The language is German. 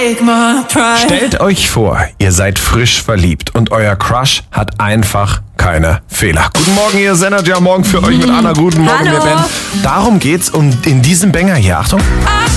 Stellt euch vor, ihr seid frisch verliebt und euer Crush hat einfach keine Fehler. Guten Morgen, ihr sendet ja morgen für euch mit Anna. Guten Morgen, Hallo. wir Ben. Darum geht's in diesem Banger hier. Achtung.